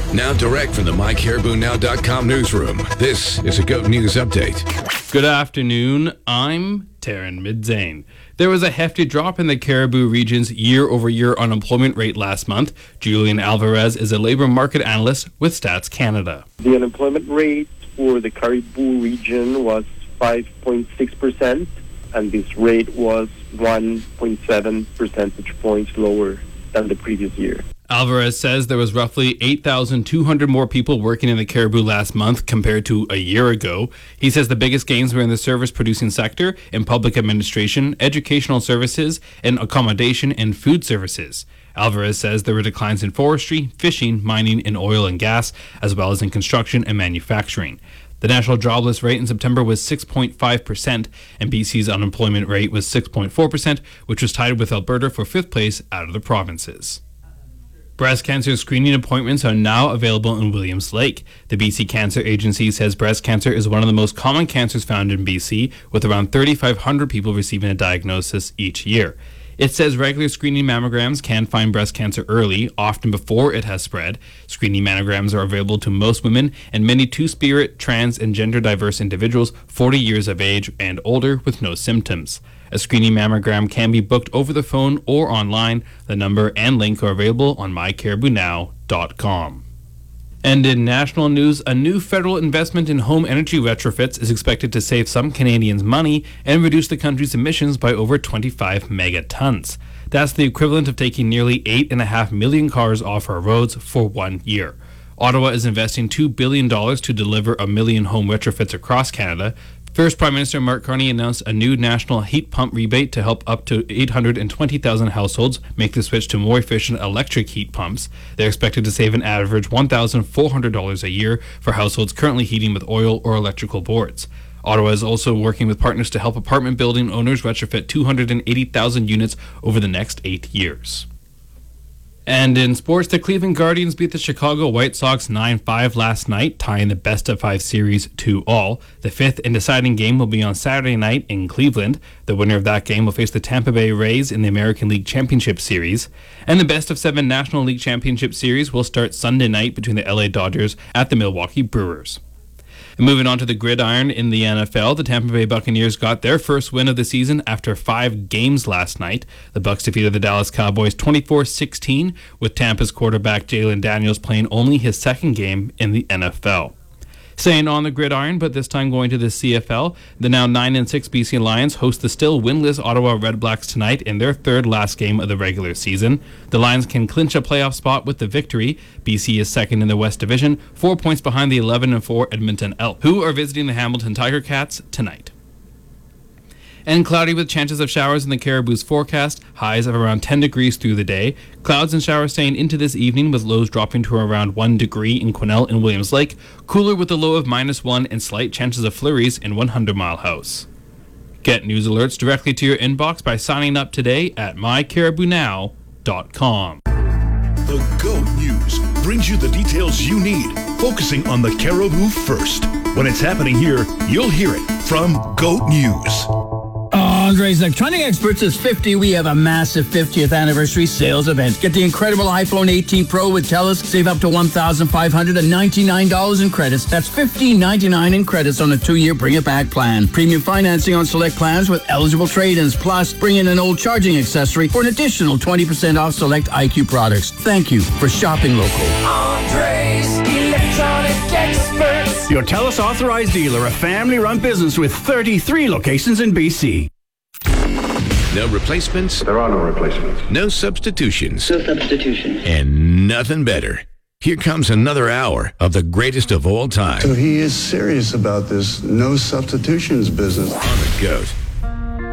Now direct from the MyCaribouNow.com newsroom, this is a GOAT News Update. Good afternoon, I'm Taryn Midzane. There was a hefty drop in the Cariboo region's year-over-year unemployment rate last month. Julian Alvarez is a labor market analyst with Stats Canada. The unemployment rate for the Cariboo region was 5.6%, and this rate was 1.7 percentage points lower than the previous year. Alvarez says there was roughly 8,200 more people working in the Cariboo last month compared to a year ago. He says the biggest gains were in the service-producing sector, in public administration, educational services, and accommodation and food services. Alvarez says there were declines in forestry, fishing, mining, and oil and gas, as well as in construction and manufacturing. The national jobless rate in September was 6.5%, and BC's unemployment rate was 6.4%, which was tied with Alberta for fifth place out of the provinces. Breast cancer screening appointments are now available in Williams Lake. The BC Cancer Agency says breast cancer is one of the most common cancers found in BC, with around 3,500 people receiving a diagnosis each year. It says regular screening mammograms can find breast cancer early, often before it has spread. Screening mammograms are available to most women and many two-spirit, trans, and gender-diverse individuals 40 years of age and older with no symptoms. A screening mammogram can be booked over the phone or online. The number and link are available on mycaribounow.com. And in national news, a new federal investment in home energy retrofits is expected to save some Canadians money and reduce the country's emissions by over 25 megatons. That's the equivalent of taking nearly 8.5 million cars off our roads for 1 year. Ottawa is investing $2 billion to deliver 1 million home retrofits across Canada. First, Prime Minister Mark Carney announced a new national heat pump rebate to help up to 820,000 households make the switch to more efficient electric heat pumps. They're expected to save an average $1,400 a year for households currently heating with oil or electrical boards. Ottawa is also working with partners to help apartment building owners retrofit 280,000 units over the next 8 years. And in sports, the Cleveland Guardians beat the Chicago White Sox 9-5 last night, tying the best-of-5 series 2-all. The fifth and deciding game will be on Saturday night in Cleveland. The winner of that game will face the Tampa Bay Rays in the American League Championship Series. And the best-of-7 National League Championship Series will start Sunday night between the LA Dodgers at the Milwaukee Brewers. And moving on to the gridiron in the NFL, the Tampa Bay Buccaneers got their first win of the season after 5 games last night. The Bucs defeated the Dallas Cowboys 24-16, with Tampa's quarterback Jalen Daniels playing only his second game in the NFL. Staying on the gridiron, but this time going to the CFL, the now 9-6 BC Lions host the still winless Ottawa Redblacks tonight in their third last game of the regular season. The Lions can clinch a playoff spot with the victory. BC is second in the West Division, 4 points behind the 11-4 Edmonton Elk, who are visiting the Hamilton Tiger Cats tonight. And cloudy with chances of showers in the Cariboo's forecast, highs of around 10 degrees through the day. Clouds and showers staying into this evening with lows dropping to around 1 degree in Quesnel and Williams Lake. Cooler with a low of -1 and slight chances of flurries in 100 Mile House. Get news alerts directly to your inbox by signing up today at mycaribounow.com. The GOAT News brings you the details you need, focusing on the Cariboo first. When it's happening here, you'll hear it from GOAT News. Andre's Electronic Experts is 50. We have a massive 50th anniversary sales event. Get the incredible iPhone 18 Pro with TELUS. Save up to $1,599 in credits. That's $1,599 in credits on a 2-year Bring It Back plan. Premium financing on select plans with eligible trade-ins. Plus, bring in an old charging accessory for an additional 20% off select IQ products. Thank you for shopping local. Andre's Electronic Experts. Your TELUS authorized dealer, a family-run business with 33 locations in BC. No replacements. There are no replacements. No substitutions. No substitution. And nothing better. Here comes another hour of the greatest of all time. So he is serious about this no substitutions business. On the GOAT.